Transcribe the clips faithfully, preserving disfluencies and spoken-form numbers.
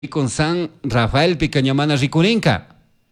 con San Rafael Picañamana Ricurinca.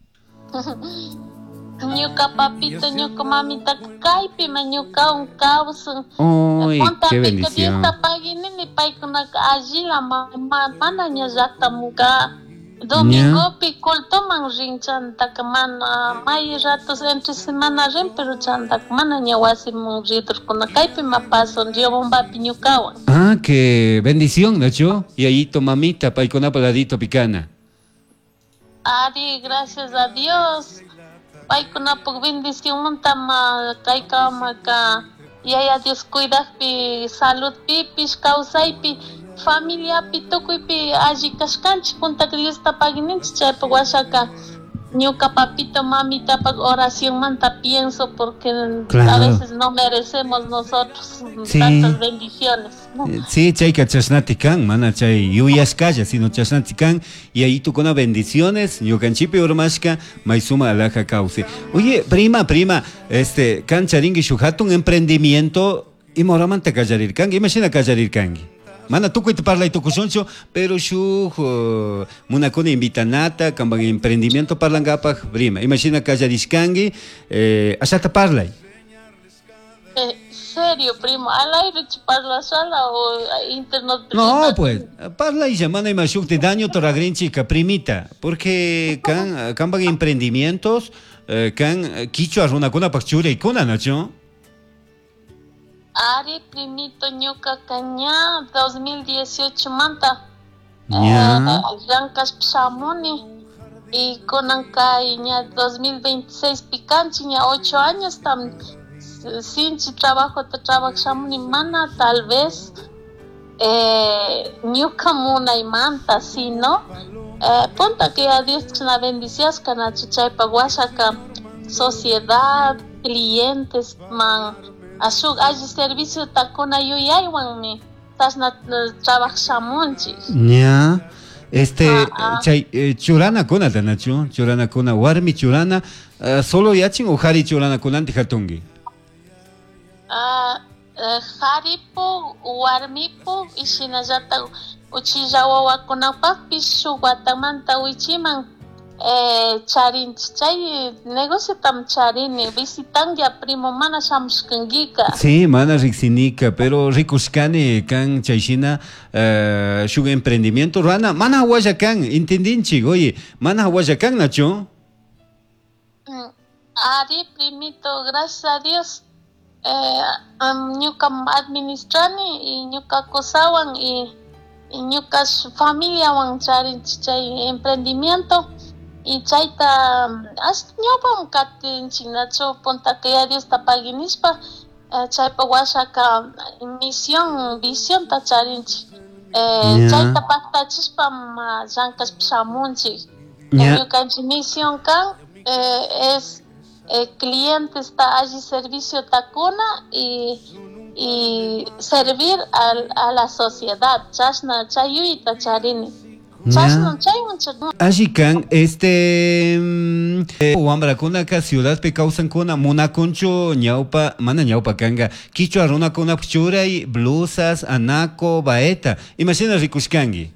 Ñuka papito, ñuka mamita kaypima ñuka un causa. Uy, Ponta qué pica bendición. diesta paginini paykunaka allila mana ñallata muga. Ya. Domingo pi cultoman rin chantaka mana may ratos entre semana rin pero chantaka mana ñawasimun ridurkuna kaypima pasan riobombapi ñukawan. Ah, qué bendición, Nacho. Y ahí tu mamita, paicona paladito picana. Ari, gracias a Dios. Paykunapuk bendición montama kaykamaka yaya Dios cuidakpi salud pipish kawsaypi familiapi tukuypi alli kashkanchik puntaka Diosta pagininchik chaypak washaka ñuka papito mamitapak oracionmanta pienso porque Claro. a veces no merecemos nosotros Sí. tantas bendiciones, ¿no? Eh, Sí, chayka chasnatican, mana chay yuyascalla, sino chasnatican, y ahí tú con bendiciones, ñucanchipe urmashka, maizuma alaja cauce. Oye, prima, prima, este, cancharingi shuhatun emprendimiento, y moramanta callarirkangi, imagina callarirkangi. Mana tú te parla y tu cuchoncho, pero shu uh, munakuna invitanata, kambang emprendimiento parlangapaj, prima. Imagina callariskangi, eh, asata parla. Eh, serio, primo, al aire chupar la sala o a internet. No, pues, parla y semana y mashuk de daño toragrinchi primita, porque can can van emprendimientos, eh, can quicho arruna kuna pachura y kuna, ¿no? Ari, primito, ñuka caña, dos mil dieciocho manta. Ya. Rancas psamuni. Y conanca ña dos mil veintiséis picanchi, ña ocho años tam. Sin trabajo, te trabajamos mana, tal vez. Eh, ñuka muna y manta, si no. Eh, punta que a Dios que la bendiciones, cana chuchaypa guasaka, sociedad, clientes, man. Asuk allí servicio takuna yuyaywan mi tasna trabajamunchi. Ya. Este, Ah, ah. chay, eh, churana kuna, Nacho, churana kuna, warmi churana, uh, solo yachin o hari churana kunanti hatungi. Ah, eh, haripu, warmipu, ishinajata uchillawawakunapak pishu guatamanta uichiman. Eh, charin chay negocio tam charini visitan ya primo mana shamushkangika. Sí, mana rixinica, pero ricushkane can chayshina uh, shuga emprendimiento rana, mana huayacan, entendinchi, oye, mana huayacan, Nacho. Mm, Ari, primito, gracias a Dios, eh, um, ñuka administrani y ñuka kosawan y, y ñuka su familia wan charin chay emprendimiento y chayta hasta ñawpam katinchik nacho punta que ya Dios ta paginispa eh, chaypa washaka misión visión ta charinchik eh, Ya. chayta paktachispa ma llank'as shamunchik. Ya. Ñukanchik misión kan eh, es eh, clientes ta allí servicio takuna y y servir al, a la sociedad chashna chayuita charini chashna chaymuncha. Ashikan, este, mm, eh, Wambra kuna ka ciudad pe causan kuna munaconcho ñaupa, mana ñaupa kanga, quicho aruna kuna pchura y blusas, anaco, baeta. Imagina rikushkangi.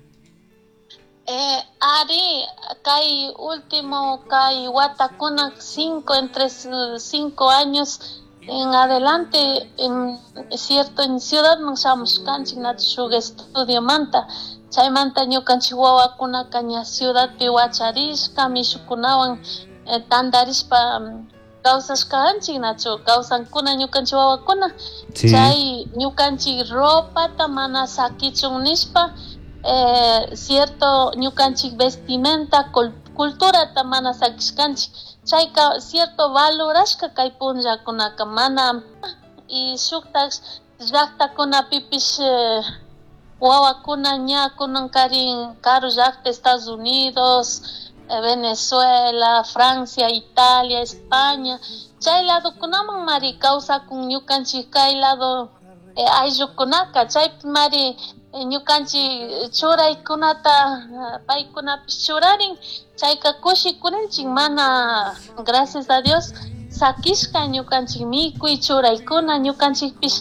Eh, Ari, kai último, kai watakuna cinco, entre sus cinco años en adelante, en cierto, en ciudad no sabemos canchi natshuga estudio manta, chay manta ñukanchik wawakuna kaña ciudad pi wacharishka, mishukunawan eh, tandarishpa um, kawsashkanchik nachu, kawsankuna ñukanchik wawakuna, Sí. chay ñukanchik ropata mana sakichun nishpa, eh, cierto ñukanchik vestimenta, cul culturata mana sakishkanchik, chayka cierto valorashka kay punllakunaka mana y shuktash llaqtakunapipish eh, wawakuna ña kunankarin karu llaqta Estados Unidos, eh, Venezuela, Francia, Italia, España, chay ladokunaman mari kawsakun ñukanchik kay lado eh, ayllukunaka chaypi mari eh, ñukanchik churaykunata eh, paykunapish churarin chayka kushikurinchik mana gracias a Dios sakishka ñukanchik mikuy churaykuna ñukanchikpish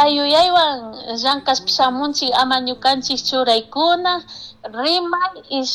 chayuyaywan llank'aspa shamunchik ama ñukanchik churaykuna rimay y